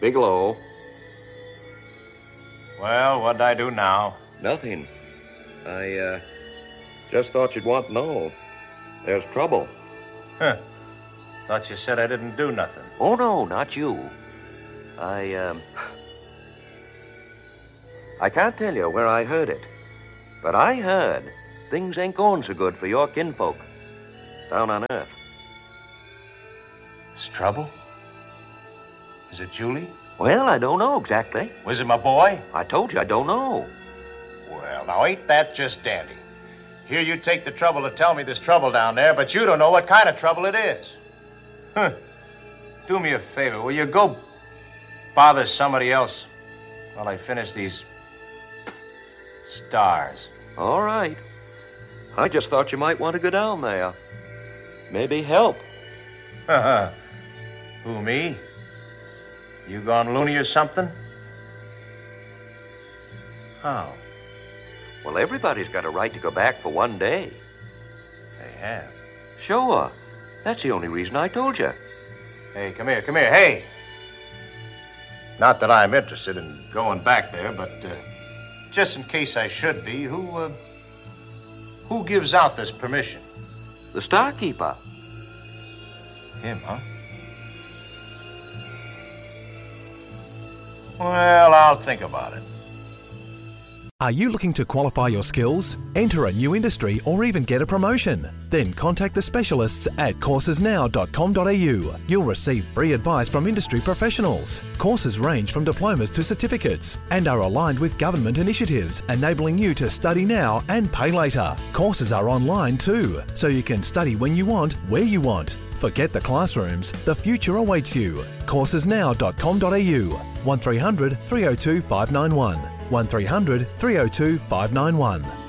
Bigelow. Well, what'd I do now? Nothing. I, just thought you'd want to know. There's trouble. Huh. Thought you said I didn't do nothing. Oh, no, not you. I can't tell you where I heard it, but I heard things ain't going so good for your kinfolk down on Earth. Is trouble? Is it Julie? Well, I don't know exactly. Was it my boy? I told you I don't know. Well, now ain't that just dandy? Here you take the trouble to tell me there's trouble down there, but you don't know what kind of trouble it is. Huh. Do me a favor, will you go bother somebody else while I finish these stars? All right. I just thought you might want to go down there. Maybe help. Who, me? You gone loony or something? How? Well, everybody's got a right to go back for one day. They have. Sure. That's the only reason I told you. Hey, come here, hey! Not that I'm interested in going back there, but just in case I should be, who gives out this permission? The Starkeeper. Him, huh? Well, I'll think about it. Are you looking to qualify your skills, enter a new industry, or even get a promotion? Then contact the specialists at coursesnow.com.au. You'll receive free advice from industry professionals. Courses range from diplomas to certificates and are aligned with government initiatives, enabling you to study now and pay later. Courses are online too, so you can study when you want, where you want. Forget the classrooms, the future awaits you. Coursesnow.com.au 1300 302 591 1300 302 591.